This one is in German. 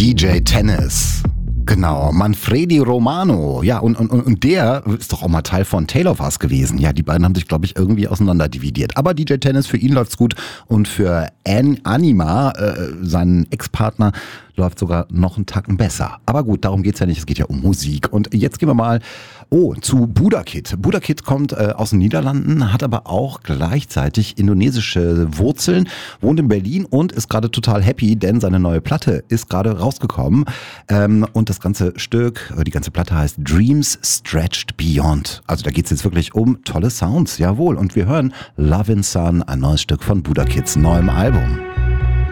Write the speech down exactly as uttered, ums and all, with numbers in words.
D J Tennis. Genau, Manfredi Romano. Ja, und, und, und der ist doch auch mal Teil von Tale of Us gewesen. Ja, die beiden haben sich, glaube ich, irgendwie auseinanderdividiert. Aber D J Tennis, für ihn läuft's gut. Und für An Anima, äh, seinen Ex-Partner, läuft sogar noch einen Tacken besser. Aber gut, darum geht's ja nicht. Es geht ja um Musik. Und jetzt gehen wir mal oh, zu Buddha Kid. Buddha Kid kommt äh, aus den Niederlanden, hat aber auch gleichzeitig indonesische Wurzeln, wohnt in Berlin und ist gerade total happy, denn seine neue Platte ist gerade rausgekommen. Ähm, und das ganze Stück, die ganze Platte heißt Dreams Stretched Beyond. Also da geht's jetzt wirklich um tolle Sounds, jawohl. Und wir hören Love in Sun, ein neues Stück von Buddha Kids neuem Album.